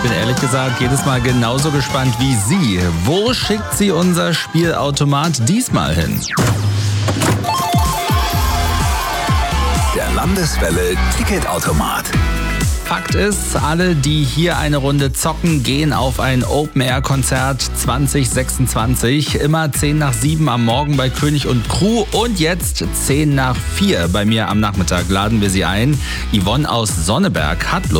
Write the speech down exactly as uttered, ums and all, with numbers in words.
bin ehrlich gesagt jedes Mal genauso gespannt wie Sie. Wo schickt sie unser Spielautomat diesmal hin? Der Landeswelle Ticketautomat. Fakt ist, alle, die hier eine Runde zocken, gehen auf ein Open-Air-Konzert zwanzig sechsundzwanzig. Immer zehn nach sieben am Morgen bei König und Crew und jetzt zehn nach vier bei mir am Nachmittag laden wir sie ein. Yvonne aus Sonneberg hat Lust.